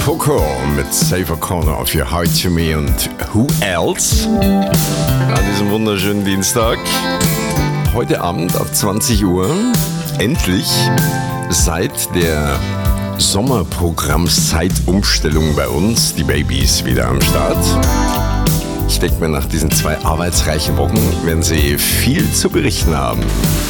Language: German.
Coco mit Save a Corner of Your Heart to Me und Who Else an diesem wunderschönen Dienstag. Heute Abend ab 20 Uhr endlich seit der Sommerprogrammszeitumstellung bei uns die Babys wieder am Start. Ich denke mir, nach diesen 2 arbeitsreichen Wochen werden sie viel zu berichten haben.